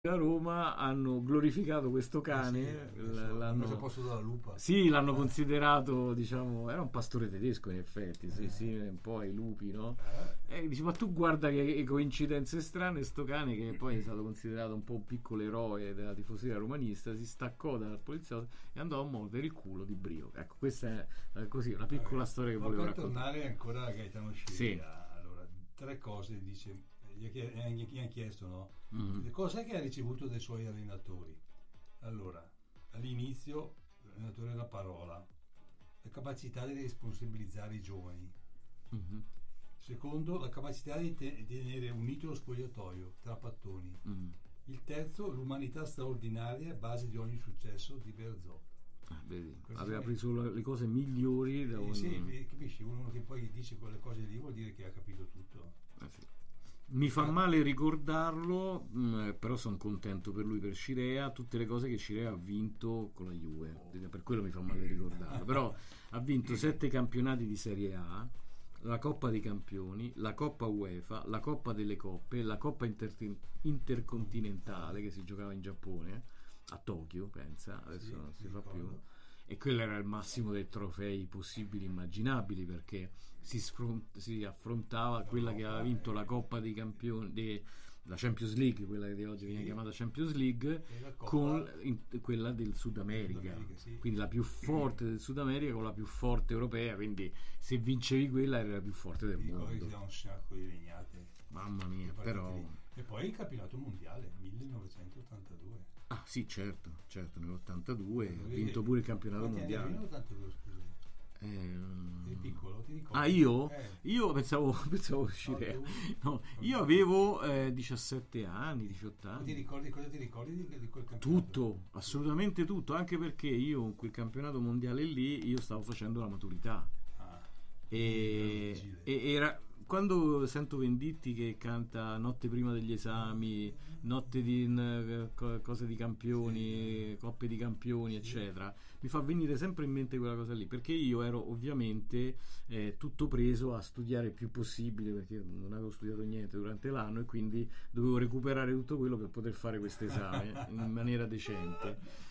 a Roma hanno glorificato questo cane, L'hanno messo a posto dalla lupa. sì, l'hanno considerato, diciamo, era un pastore tedesco in effetti, sì, un po' ai lupi, no? E dici, ma tu guarda che coincidenze strane, sto cane che poi è stato considerato un po' un piccolo eroe della tifoseria romanista, si staccò dal poliziotto e andò a mordere il culo di Brio. Ecco, questa è così, una piccola storia che Ma volevo per raccontare. tornare ancora a Gaetano Scirea, Sì. allora, tre cose dice, gli hanno chiesto, no? Mhm. Cos'è che ha ricevuto dai suoi allenatori? Allora, all'inizio l'allenatore è la parola, la capacità di responsabilizzare i giovani. Mhm. Secondo, la capacità di tenere unito lo spogliatoio tra pattoni. Mhm. Il terzo, l'umanità straordinaria, base di ogni successo di Bearzot. Vedi, Questi aveva sono preso le cose migliori da ogni... sì, capisci? Uno che poi dice quelle cose lì vuol dire che ha capito tutto. Sì. Mi fa male ricordarlo, però sono contento per lui, per Scirea, tutte le cose che Scirea ha vinto con la Juve, per quello mi fa male ricordarlo, però ha vinto 7 campionati di Serie A, la Coppa dei Campioni, la Coppa UEFA, la Coppa delle Coppe, la Coppa intercontinentale che si giocava in Giappone, a Tokyo, pensa, adesso Sì, non si mi fa più. ricordo. E quello era il massimo dei trofei possibili e immaginabili, perché si affrontava quella che aveva vinto la Coppa dei Campioni, la Champions League, quella che di oggi viene chiamata Champions League, E la Coppa con quella del Sud America, sì. quindi la più forte del Sud America con la più forte europea, quindi se vincevi quella era la più forte del Mi ricordo che si mondo. dava un sacco di legnate. Mamma mia, Le partite però... lì. E poi il campionato mondiale 1982. Ah sì, certo, nell'82 ha Quello vinto che- pure il campionato quanti anni avevi mondiale. nell'82, scusa? Eri piccolo, ti ricordi? Ah, io? Eh. Io pensavo uscire. No, io avevo 17 anni, 18 Ma ti anni. ricordi cosa ti ricordi di quel campionato? Tutto, assolutamente tutto, anche perché io in quel campionato mondiale lì io stavo facendo la maturità. Ah, E, vigile. e era quando sento Venditti che canta notte prima degli esami, notte di cose di campioni, coppe di campioni, eccetera, mi fa venire sempre in mente quella cosa lì, perché io ero ovviamente tutto preso a studiare il più possibile, perché non avevo studiato niente durante l'anno e quindi dovevo recuperare tutto quello per poter fare questo esame in maniera decente.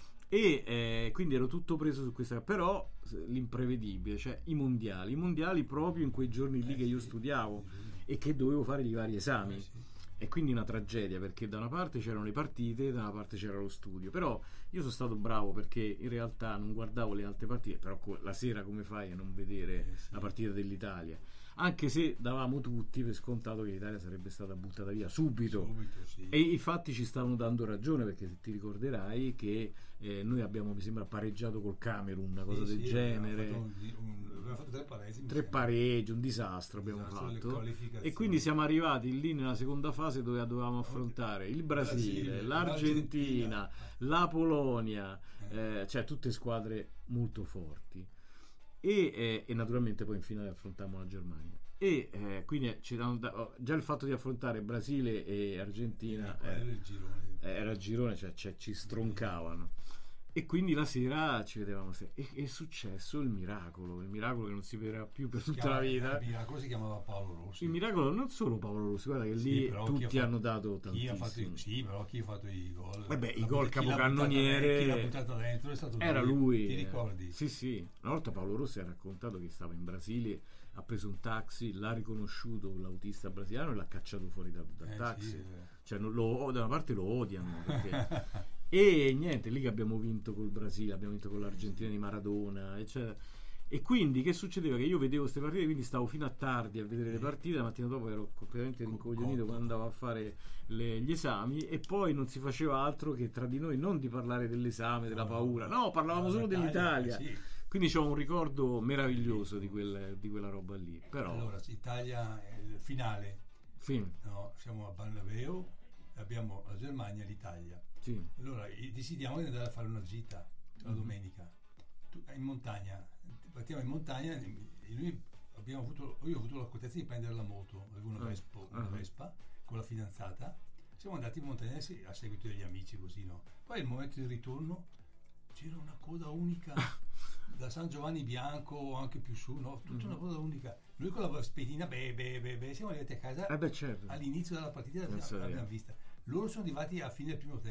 E quindi ero tutto preso su questa, però l'imprevedibile, cioè i mondiali proprio in quei giorni lì che io studiavo e che dovevo fare i vari esami. Sì. E quindi una tragedia, perché da una parte c'erano le partite, da una parte c'era lo studio. Però io sono stato bravo, perché in realtà non guardavo le altre partite, però la sera come fai a non vedere Sì. la partita dell'Italia? Anche se davamo tutti per scontato che l'Italia sarebbe stata buttata via subito. Sì. E infatti ci stavano dando ragione, perché se ti ricorderai che noi abbiamo, mi sembra, pareggiato col Camerun, una cosa del genere. Abbiamo fatto tre pareggi. Tre pareggi, un disastro abbiamo Disastro delle fatto. qualificazioni. E quindi siamo arrivati lì nella seconda fase dove dovevamo affrontare il Brasile, l'Argentina, la Polonia, cioè tutte squadre molto forti. E naturalmente poi in finale affrontammo la Germania. E quindi già il fatto di affrontare Brasile e Argentina Era il girone. era il girone, cioè ci stroncavano. E quindi la sera ci vedevamo e è successo il miracolo che non si vedrà più per tutta la vita. Il miracolo si chiamava Paolo Rossi. Il miracolo non solo Paolo Rossi, guarda che Sì, lì però tutti chi ha hanno fatto- dato Chi ha tantissimo. fatto sì, però chi ha fatto i gol? Vabbè, i gol Chi l'ha capocannoniere buttata- Chi l'ha buttata dentro è stato era lui. Ti ricordi? Sì. Una volta Paolo Rossi ha raccontato che stava in Brasile, ha preso un taxi, l'ha riconosciuto l'autista brasiliano e l'ha cacciato fuori dal taxi. Sì, Cioè, da una parte lo odiano perché... E niente, lì che abbiamo vinto col Brasile, abbiamo vinto con l'Argentina di Maradona, eccetera. E quindi che succedeva? Che io vedevo queste partite, quindi stavo fino a tardi a vedere le partite, la mattina dopo ero completamente rincoglionito quando andavo a fare gli esami, e poi non si faceva altro che tra di noi non di parlare dell'esame, della paura, no, parlavamo solo dell'Italia. Sì. Quindi ho un ricordo meraviglioso di quella roba lì. Però, Allora, Italia è il finale. sì, No, siamo a Bernabeu, abbiamo la Germania e l'Italia. sì. Allora decidiamo di andare a fare una gita la domenica in montagna. Partiamo in montagna e io ho avuto l'accortezza di prendere la moto, avevo una Vespa con la fidanzata. Siamo andati in montagna a seguito degli amici, così, no? Poi al momento di ritorno c'era una coda unica da San Giovanni Bianco o anche più su, no? Tutta una coda unica. Noi con la spedina siamo arrivati a casa Certo. all'inizio della partita, l'abbiamo vista. loro sono arrivati a fine del primo